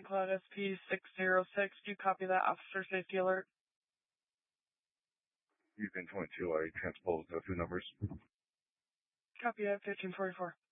Cloud SP 606, do you copy that officer safety alert? Houston 22, I transpose the two numbers. Copy at 1544.